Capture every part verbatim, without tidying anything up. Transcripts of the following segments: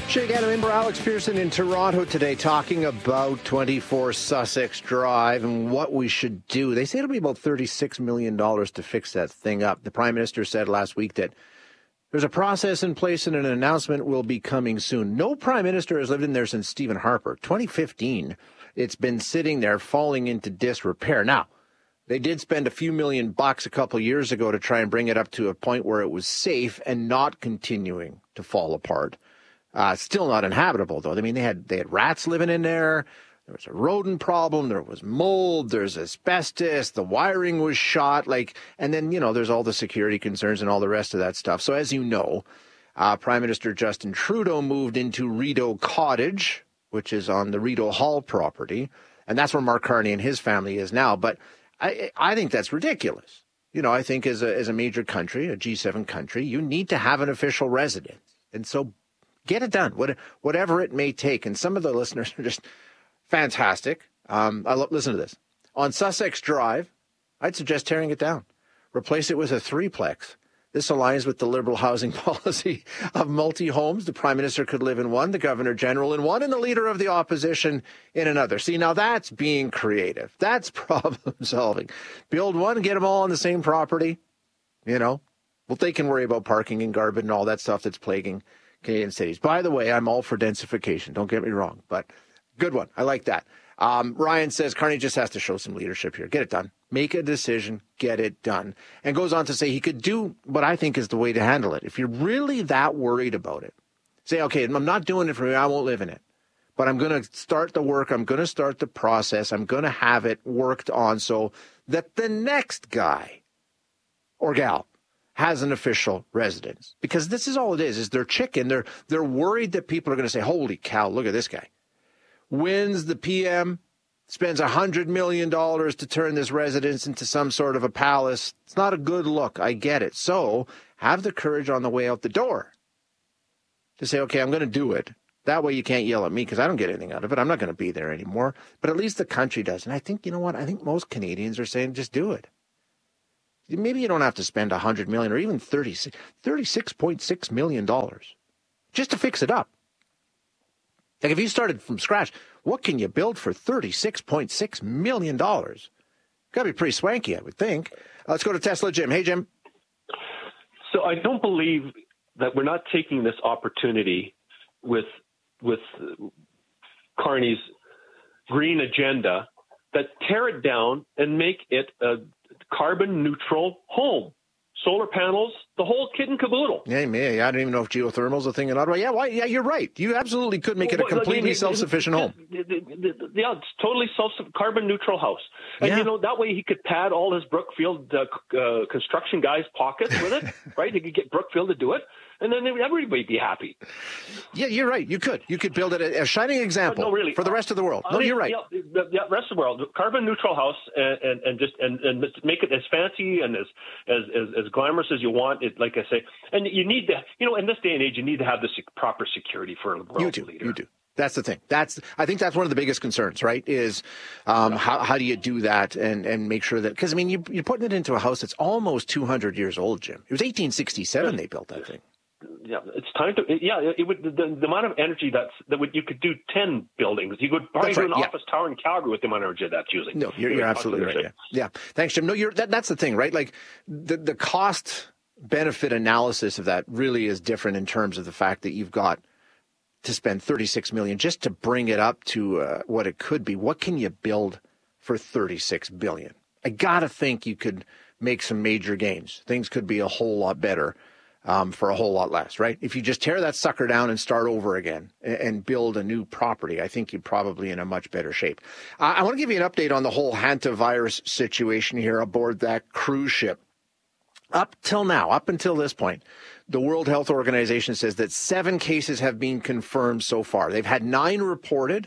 Shea Gannon in for Alex Pearson in Toronto today, talking about twenty-four Sussex Drive and what we should do. They say it'll be about thirty-six million dollars to fix that thing up. The Prime Minister said last week that there's a process in place and an announcement will be coming soon. No Prime Minister has lived in there since Stephen Harper. twenty fifteen, it's been sitting there falling into disrepair. Now, they did spend a few million bucks a couple of years ago to try and bring it up to a point where it was safe and not continuing to fall apart. Uh, still not inhabitable, though. I mean, they had they had rats living in there. There was a rodent problem. There was mold. There's asbestos. The wiring was shot. Like, and then, you know, there's all the security concerns and all the rest of that stuff. So as you know, uh, Prime Minister Justin Trudeau moved into Rideau Cottage, which is on the Rideau Hall property. And that's where Mark Carney and his family is now. But I, I think that's ridiculous. You know, I think as a, as a major country, a G seven country, you need to have an official residence. And so get it done, what, whatever it may take. And some of the listeners are just fantastic. Um, I lo- listen to this. On Sussex Drive, I'd suggest tearing it down. Replace it with a threeplex. This aligns with the Liberal housing policy of multi-homes. The Prime Minister could live in one, the Governor General in one, and the Leader of the Opposition in another. See, now that's being creative. That's problem solving. Build one, get them all on the same property. You know, well, they can worry about parking and garbage and all that stuff that's plaguing Canadian cities. By the way, I'm all for densification. Don't get me wrong, but good one. I like that. Um, Ryan says Carney just has to show some leadership here. Get it done. Make a decision. Get it done. And goes on to say he could do what I think is the way to handle it. If you're really that worried about it, say, okay, I'm not doing it for me. I won't live in it. But I'm going to start the work. I'm going to start the process. I'm going to have it worked on so that the next guy or gal has an official residence, because this is all it is, is they're chicken. They're, they're worried that people are going to say, holy cow, look at this guy. Wins the P M, spends one hundred million dollars to turn this residence into some sort of a palace. It's not a good look. I get it. So have the courage on the way out the door to say, okay, I'm going to do it. That way you can't yell at me because I don't get anything out of it. I'm not going to be there anymore. But at least the country does. And I think, you know what? I think most Canadians are saying, just do it. Maybe you don't have to spend one hundred million dollars or even thirty-six point six million dollars just to fix it up. Like if you started from scratch, what can you build for thirty-six point six million dollars? Got to be pretty swanky, I would think. Uh, let's go to Tesla Jim. Hey, Jim. So I don't believe that we're not taking this opportunity with with Carney's green agenda that tear it down and make it a carbon neutral home. Solar panels, the whole kit and caboodle. Yeah, me. I don't even know if geothermal's a thing in Ottawa. Yeah, why, yeah, you're right. You absolutely could make it a completely well, self-sufficient home. Yeah, it's totally self carbon neutral house. And, yeah. you know, that way he could pad all his Brookfield uh, uh, construction guys' pockets with it, right? He could get Brookfield to do it, and then everybody would be happy. Yeah, you're right. You could. You could build it a, a shining example uh, no, really. for the rest of the world. No, I mean, you're right. Yeah, the, the rest of the world, carbon neutral house, and, and, and just and, and make it as fancy and as as as, as glamorous as you want. It, like I say, and you need to, you know, in this day and age, you need to have the sec- proper security for a world you do, leader. You do. That's the thing. That's I think that's one of the biggest concerns, right? Is um, how how do you do that and, and make sure that, because I mean you, you're putting it into a house that's almost two hundred years old, Jim. It was eighteen sixty-seven they built that thing. Yeah, it's time to. Yeah, it would. The, the amount of energy that's that would you could do ten buildings. You could probably right, do an yeah. office tower in Calgary with the amount of energy that's using. No, you're, you're absolutely right. Yeah. yeah, thanks, Jim. No, you're that, that's the thing, right? Like the the cost benefit analysis of that really is different in terms of the fact that you've got to spend thirty-six million dollars just to bring it up to uh, what it could be. What can you build for thirty-six billion dollars? I got to think you could make some major gains. Things could be a whole lot better um, for a whole lot less, right? If you just tear that sucker down and start over again and, and build a new property, I think you're probably in a much better shape. Uh, I want to give you an update on the whole hantavirus situation here aboard that cruise ship. Up till now, up until this point, the World Health Organization says that seven cases have been confirmed so far. They've had nine reported.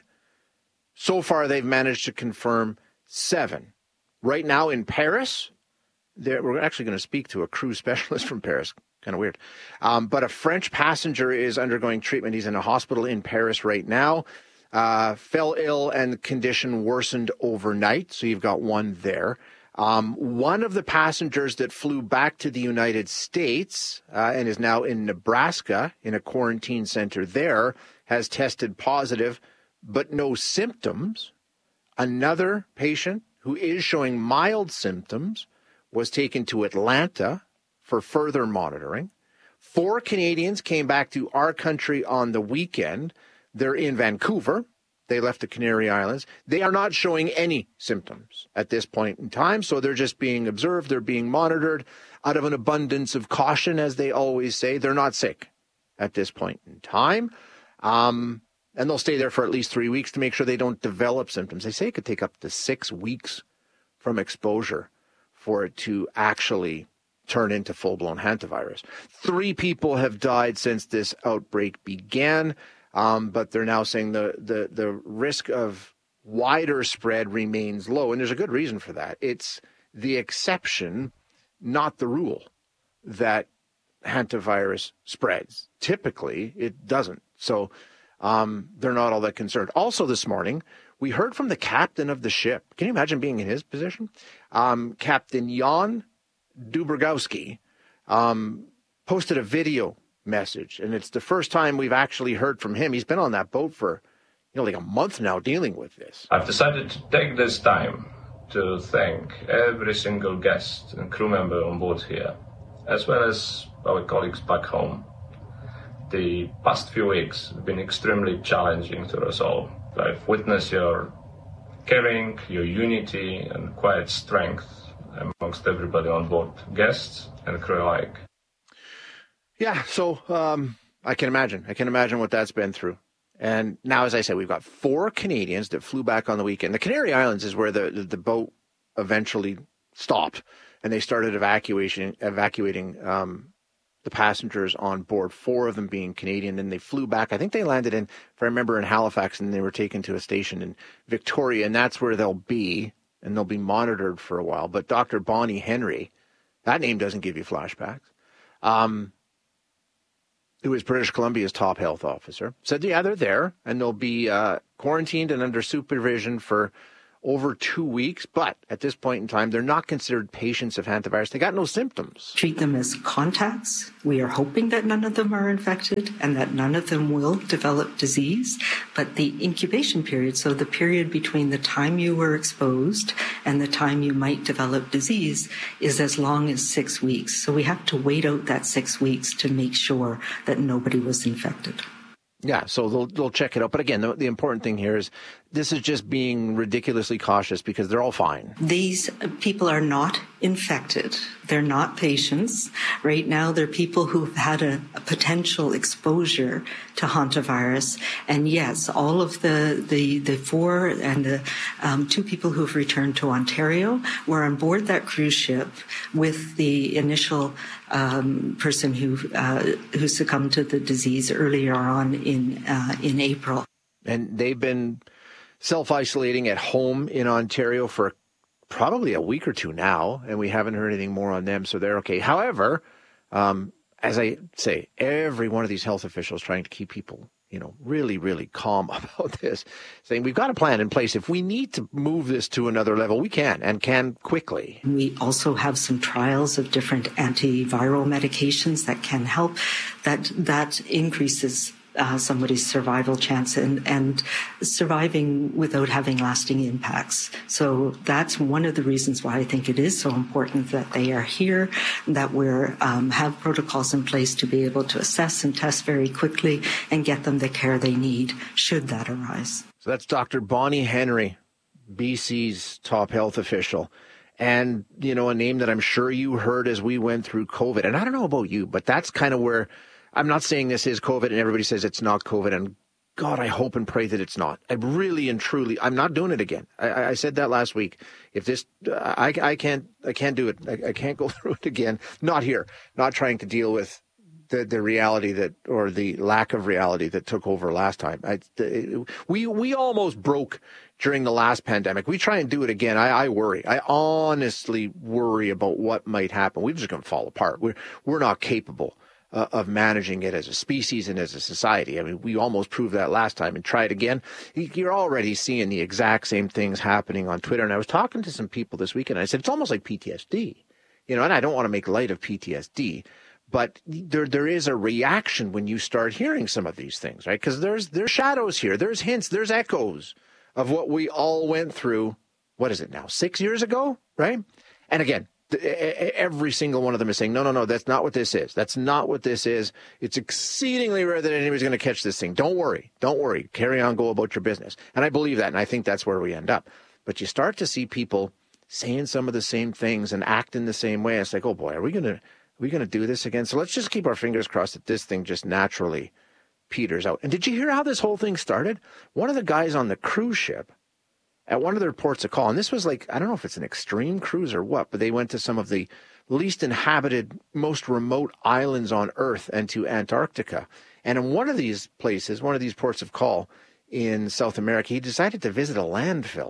So far, they've managed to confirm seven. Right now in Paris, we're actually going to speak to a cruise specialist from Paris. Kind of weird. Um, but a French passenger is undergoing treatment. He's in a hospital in Paris right now. Uh, fell ill and the condition worsened overnight. So you've got one there. Um, one of the passengers that flew back to the United States uh, and is now in Nebraska in a quarantine center there has tested positive, but no symptoms. Another patient who is showing mild symptoms was taken to Atlanta for further monitoring. Four Canadians came back to our country on the weekend. They're in Vancouver. They left the Canary Islands. They are not showing any symptoms at this point in time, so they're just being observed. They're being monitored out of an abundance of caution, as they always say. They're not sick at this point in time, um, and they'll stay there for at least three weeks to make sure they don't develop symptoms. They say it could take up to six weeks from exposure for it to actually turn into full-blown hantavirus. Three people have died since this outbreak began. Um, but they're now saying the, the, the risk of wider spread remains low, and there's a good reason for that. It's the exception, not the rule, that hantavirus spreads. Typically, it doesn't. So um, they're not all that concerned. Also this morning, we heard from the captain of the ship. Can you imagine being in his position? Um, Captain Jan Dubrowski um, posted a video message, and it's the first time we've actually heard from him. He's been on that boat for, you know, like a month now dealing with this. I've decided to take this time to thank every single guest and crew member on board here, as well as our colleagues back home. The past few weeks have been extremely challenging to us all. I've witnessed your caring, your unity, and quiet strength amongst everybody on board, guests and crew alike. Yeah, so um, I can imagine. I can imagine what that's been through. And now, as I said, we've got four Canadians that flew back on the weekend. The Canary Islands is where the, the, the boat eventually stopped, and they started evacuation, evacuating um, the passengers on board, four of them being Canadian, and they flew back. I think they landed in, if I remember, in Halifax, and they were taken to a station in Victoria, and that's where they'll be, and they'll be monitored for a while. But Doctor Bonnie Henry, that name doesn't give you flashbacks. Um who is British Columbia's top health officer, said, yeah, they're there, and they'll be uh, quarantined and under supervision for over two weeks. But at this point in time, they're not considered patients of hantavirus. They got no symptoms. Treat them as contacts. We are hoping that none of them are infected and that none of them will develop disease. But the incubation period, so the period between the time you were exposed and the time you might develop disease, is as long as six weeks. So we have to wait out that six weeks to make sure that nobody was infected. Yeah, so they'll they'll check it out. But again, the, the important thing here is this is just being ridiculously cautious because they're all fine. These people are not infected. They're not patients. Right now, they're people who've had a, a potential exposure to hantavirus. And yes, all of the, the, the four and the um, two people who've returned to Ontario were on board that cruise ship with the initial um, person who uh, who succumbed to the disease earlier on in uh, in April. And they've been self-isolating at home in Ontario for probably a week or two now, and we haven't heard anything more on them, so they're okay. However, um, as I say, every one of these health officials trying to keep people, you know, really, really calm about this, saying we've got a plan in place. If we need to move this to another level, we can, and can quickly. We also have some trials of different antiviral medications that can help. That that increases Uh, somebody's survival chance and, and surviving without having lasting impacts. So that's one of the reasons why I think it is so important that they are here, that we um, have protocols in place to be able to assess and test very quickly and get them the care they need should that arise. So that's Doctor Bonnie Henry, B C's top health official. And, you know, a name that I'm sure you heard as we went through COVID. And I don't know about you, but that's kind of where I'm not saying this is COVID and everybody says it's not COVID, and God, I hope and pray that it's not. I really and truly, I'm not doing it again. I, I said that last week. If this, I, I can't, I can't do it. I, I can't go through it again. Not here. Not trying to deal with the, the reality that, or the lack of reality that took over last time. I, we, we almost broke during the last pandemic. We try and do it again. I, I worry. I honestly worry about what might happen. We're just going to fall apart. We're, we're not capable uh, of managing it as a species and as a society. I mean, we almost proved that last time, and try it again. You're already seeing the exact same things happening on Twitter. And I was talking to some people this weekend. And I said, it's almost like P T S D, you know, and I don't want to make light of P T S D, but there there is a reaction when you start hearing some of these things, right? Because there's there's shadows here, there's hints, there's echoes of what we all went through. What is it now? Six years ago, right? And again, every single one of them is saying, no, no, no, that's not what this is. That's not what this is. It's exceedingly rare that anybody's going to catch this thing. Don't worry. Don't worry. Carry on. Go about your business. And I believe that. And I think that's where we end up. But you start to see people saying some of the same things and acting the same way. It's like, oh, boy, are we going to are we going to do this again? So let's just keep our fingers crossed that this thing just naturally peters out. And did you hear how this whole thing started? One of the guys on the cruise ship at one of their ports of call, and this was like, I don't know if it's an extreme cruise or what, but they went to some of the least inhabited, most remote islands on Earth and to Antarctica. And in one of these places, one of these ports of call in South America, he decided to visit a landfill.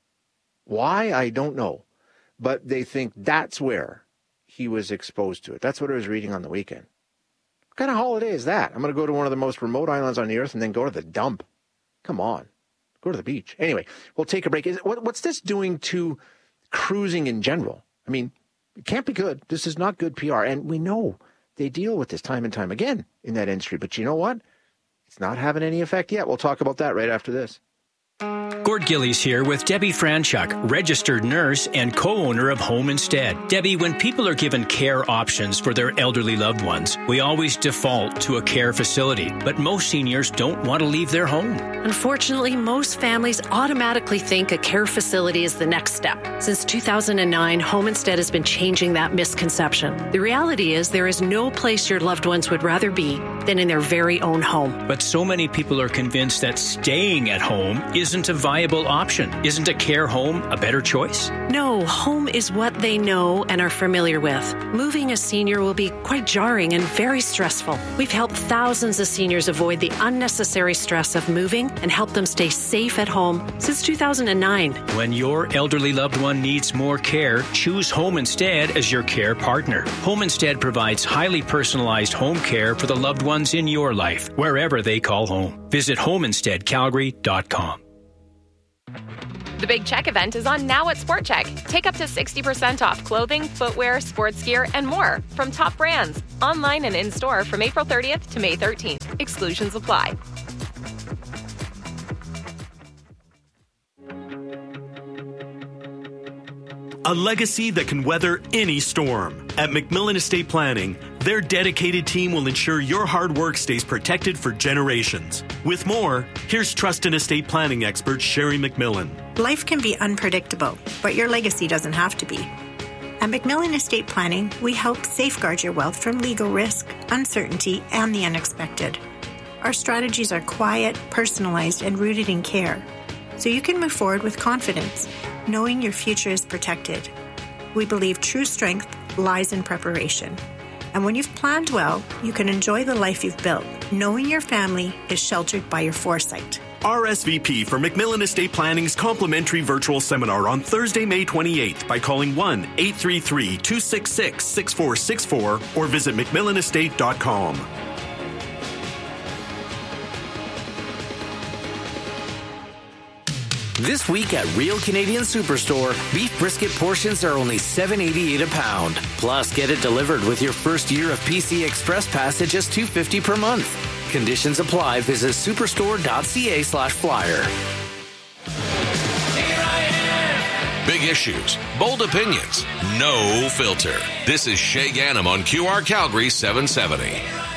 Why? I don't know. But they think that's where he was exposed to it. That's what I was reading on the weekend. What kind of holiday is that? I'm going to go to one of the most remote islands on the Earth and then go to the dump. Come on. Go to the beach. Anyway, we'll take a break. Is, what, what's this doing to cruising in general? I mean, it can't be good. This is not good P R. And we know they deal with this time and time again in that industry. But you know what? It's not having any effect yet. We'll talk about that right after this. Gord Gillies here with Debbie Franchuk, registered nurse and co-owner of Home Instead. Debbie, when people are given care options for their elderly loved ones, we always default to a care facility. But most seniors don't want to leave their home. Unfortunately, most families automatically think a care facility is the next step. Since two thousand nine, Home Instead has been changing that misconception. The reality is there is no place your loved ones would rather be than in their very own home. But so many people are convinced that staying at home isn't a viable option. Isn't a care home a better choice? No, home is what they know and are familiar with. Moving a senior will be quite jarring and very stressful. We've helped thousands of seniors avoid the unnecessary stress of moving and help them stay safe at home since two thousand nine. When your elderly loved one needs more care, choose Home Instead as your care partner. Home Instead provides highly personalized home care for the loved ones in your life, wherever they call home. Visit home instead calgary dot com. The Big Check event is on now at Sport Check. Take up to sixty percent off clothing, footwear, sports gear, and more from top brands. Online and in-store from April thirtieth to May thirteenth. Exclusions apply. A legacy that can weather any storm. At McMillan Estate Planning, their dedicated team will ensure your hard work stays protected for generations. With more, here's trust and estate planning expert Sherry McMillan. Life can be unpredictable, but your legacy doesn't have to be. At McMillan Estate Planning, we help safeguard your wealth from legal risk, uncertainty, and the unexpected. Our strategies are quiet, personalized, and rooted in care, so you can move forward with confidence, knowing your future is protected. We believe true strength lies in preparation. And when you've planned well, you can enjoy the life you've built, knowing your family is sheltered by your foresight. R S V P for McMillan Estate Planning's complimentary virtual seminar on Thursday, May twenty-eighth by calling one eight three three, two six six, six four six four or visit mcmillan estate dot com. This week at Real Canadian Superstore, beef brisket portions are only seven dollars and eighty-eight cents a pound. Plus, get it delivered with your first year of P C Express Pass at just two dollars and fifty cents per month. Conditions apply. Visit superstore.ca slash flyer. Big issues, bold opinions, no filter. This is Shay Ganem on Q R Calgary seven seventy.